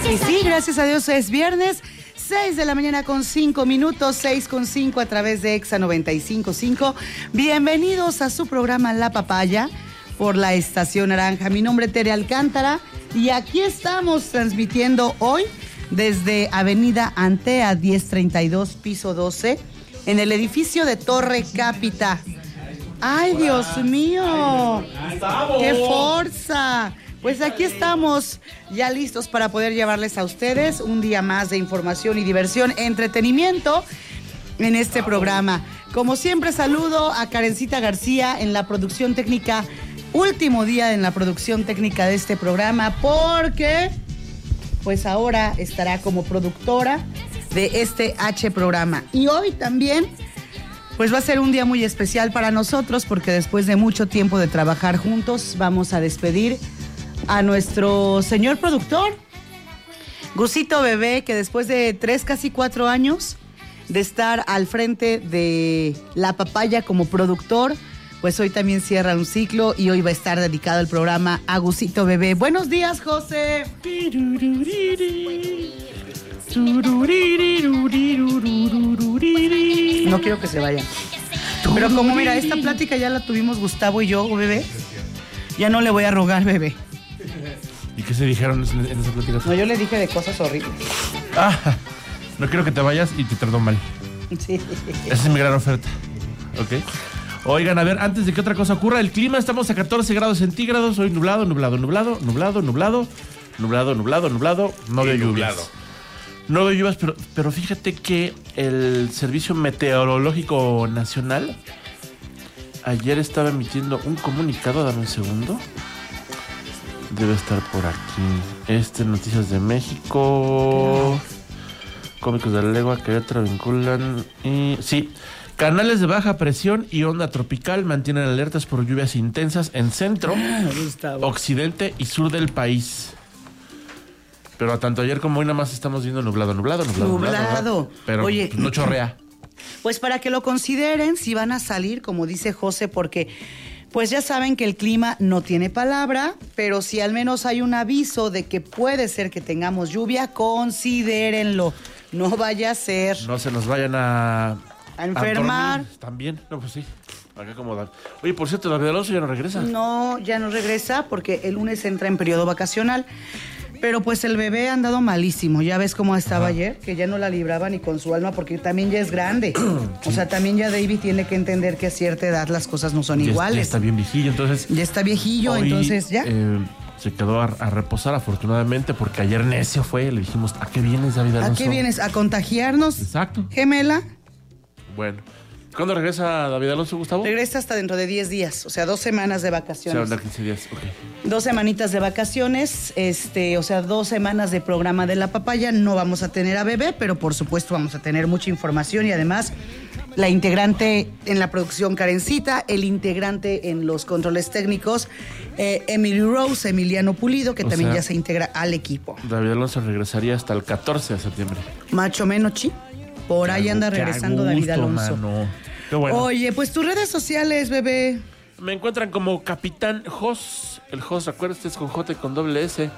Y sí, gracias a Dios es viernes, 6 de la mañana con 5 minutos, 6 con 5 a través de Exa 95.5. Bienvenidos a su programa La Papaya por la Estación Naranja. Mi nombre es Tere Alcántara y aquí estamos transmitiendo hoy desde Avenida Antea 1032, piso 12, en el edificio de Torre Cápita. ¡Ay, Dios mío! ¡Qué fuerza! Pues aquí estamos ya listos para poder llevarles a ustedes un día más de información y diversión, entretenimiento en este programa. Como siempre, saludo a Karencita García en la producción técnica, último día en la producción técnica de este programa, porque pues ahora estará como productora de este programa. Y hoy también pues va a ser un día muy especial para nosotros, porque después de mucho tiempo de trabajar juntos vamos a despedir a nuestro señor productor, Gusito Bebé, que después de 3, casi 4 años de estar al frente de La Papaya como productor, pues hoy también cierra un ciclo y hoy va a estar dedicado el programa a Gusito Bebé. Buenos días, José. No quiero que se vayan. Pero como mira, esta plática ya la tuvimos Gustavo y yo, Bebé, ya no le voy a rogar, Bebé. ¿Y qué se dijeron en esa plática? No, yo le dije de cosas horribles. No quiero que te vayas y te trató mal. Sí. Esa es mi gran oferta. ¿Ok? Oigan, a ver, antes de que otra cosa ocurra, el clima, estamos a 14 grados centígrados, hoy nublado, no veo lluvias. No veo lluvias, pero fíjate que el Servicio Meteorológico Nacional ayer estaba emitiendo un comunicado, dame un segundo. Debe estar por aquí. Noticias de México. Cómicos de la Legua, Querétaro vinculan. Y sí, canales de baja presión y onda tropical mantienen alertas por lluvias intensas en centro, occidente y sur del país. Pero tanto ayer como hoy nada más estamos viendo nublado. Pero oye, pues no chorrea. Pues para que lo consideren si van a salir, como dice José, porque pues ya saben que el clima no tiene palabra, pero si al menos hay un aviso de que puede ser que tengamos lluvia, considérenlo. No vaya a ser. No se nos vayan a enfermar. También, no, pues sí. Acá acomodan. Oye, por cierto, David Alonso ya no regresa. No, ya no regresa porque el lunes entra en periodo vacacional. Pero pues el bebé ha andado malísimo. Ya ves cómo estaba ayer, que ya no la libraba ni con su alma, porque también ya es grande. Sí. O sea, también ya David tiene que entender que a cierta edad las cosas no son iguales. Ya está bien viejillo, entonces. Ya está viejillo, hoy, entonces ya. Se quedó a reposar, afortunadamente, porque ayer necio fue. Le dijimos, ¿a qué vienes, David Alonso? ¿A qué vienes? ¿A contagiarnos? Exacto. Gemela. Bueno. ¿Cuándo regresa David Alonso, Gustavo? Regresa hasta dentro de 10 días, o sea, 2 semanas de vacaciones. Se van a dar 15 días, ok. 2 semanitas de vacaciones, o sea, 2 semanas de programa de La Papaya. No vamos a tener a bebé, pero por supuesto vamos a tener mucha información y además la integrante en la producción Karencita, el integrante en los controles técnicos, Emily Rose, Emiliano Pulido, que también ya se integra al equipo. David Alonso regresaría hasta el 14 de septiembre. Macho menos, chi. Por ahí anda regresando David Alonso. Mano. Qué bueno. Oye, pues tus redes sociales, bebé. Me encuentran como Capitán Jos. El Jos, acuérdate, es con J y con doble S.